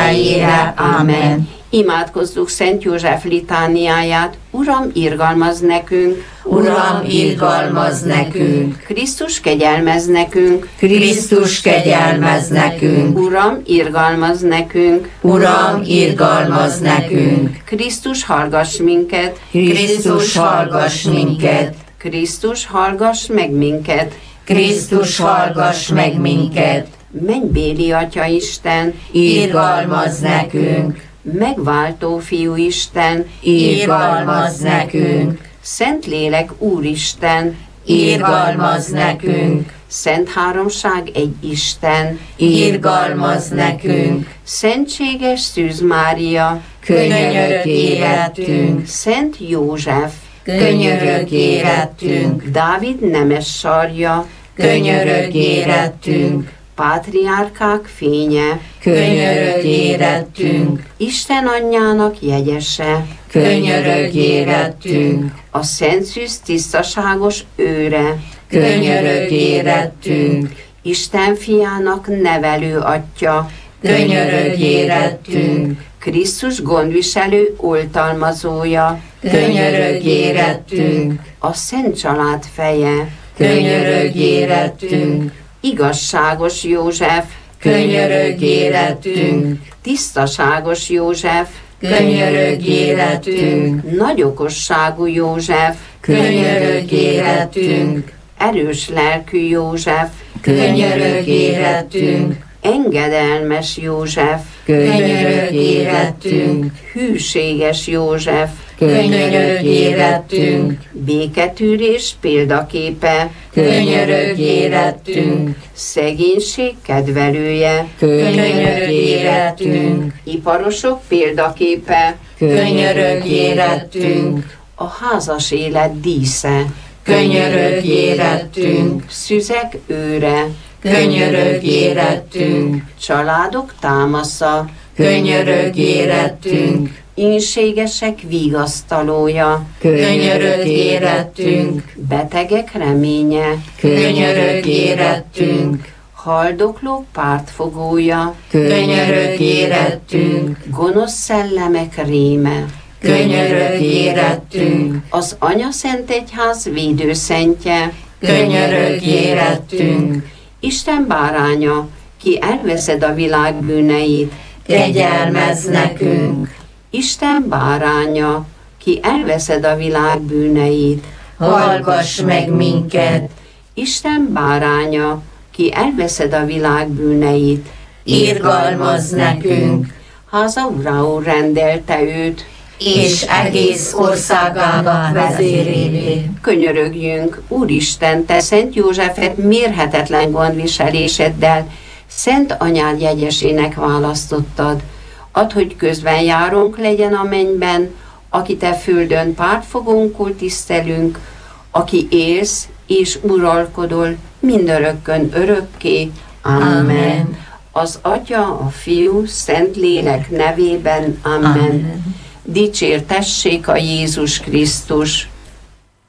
örökkévalóságére. Amen. Imádkozzuk Szent József litániáját. Uram, irgalmazz nekünk! Uram, irgalmazz nekünk! Krisztus, kegyelmezz nekünk! Krisztus, kegyelmezz nekünk! Uram, irgalmazz nekünk! Uram, irgalmazz nekünk! Krisztus, hallgass minket! Krisztus, hallgass minket! Krisztus, hallgass meg minket! Krisztus, hallgass meg minket! Mennybéli Atya Isten, irgalmazz nekünk! Megváltó Fiú Isten, irgalmazz nekünk! Szentlélek Úristen, irgalmazz nekünk! Szent Háromság egy Isten, irgalmazz nekünk! Szentséges Szűz Mária, könyörög érettünk! Szent József, könyörög érettünk! Dávid nemes sarja, könyörög érettünk! Pátriárkák fénye, könyörög érettünk! Isten anyjának jegyese, könyörög érettünk! A Szent Szűz tisztaságos őre, könyörög érettünk! Isten fiának nevelő atya, könyörög érettünk! Krisztus gondviselő oltalmazója, könyörög érettünk! A Szent Család feje, könyörög érettünk! Igazságos József, könyörög érettünk! Tisztaságos József, könyörög érettünk! Nagyokosságú József, könyörög érettünk! Erős lelkű József, könyörög érettünk! Engedelmes József, könyörög érettünk! Hűséges József, könyörög érettünk! Béketűrés példaképe, könyörög érettünk! Szegénység kedvelője, könyörög érettünk! Iparosok példaképe, könyörög érettünk! A házas élet dísze, könyörög érettünk! Szüzek őre, könyörög érettünk! Családok támasza, könyörög érettünk! Ínségesek vigasztalója, könyörög érettünk! Betegek reménye, könyörög érettünk! haldoklók pártfogója, könyörög érettünk! gonosz szellemek réme, könyörög érettünk! az Anyaszentegyház védőszentje, könyörög érettünk! Isten báránya, ki elveszed a világ bűneit, kegyelmezz nekünk! Isten báránya, ki elveszed a világ bűneit, hallgass meg minket! Isten báránya, ki elveszed a világ bűneit, irgalmazz nekünk! Háza urául rendelte őt, és egész országában vezérévé. Könyörögjünk, Úristen, te Szent Józsefet mérhetetlen gondviseléseddel Szent Anyád jegyesének választottad. Add, hogy közben járónk legyen a mennyben, aki te földön pártfogónkul tisztelünk, aki élsz és uralkodol mindörökkön örökké. Amen. Az Atya, a Fiú, Szent Lélek nevében. Amen. Dicsértessék a Jézus Krisztus.